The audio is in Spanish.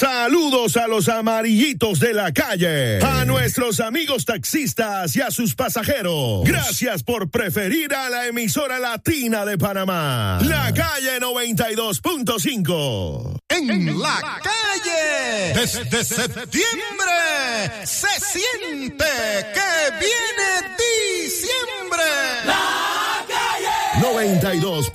Saludos a los amarillitos de la calle, a nuestros amigos taxistas y a sus pasajeros. Gracias por preferir a la emisora latina de Panamá, La Calle 92.5. En la calle, desde septiembre, se siente que viene diciembre. La Calle 92.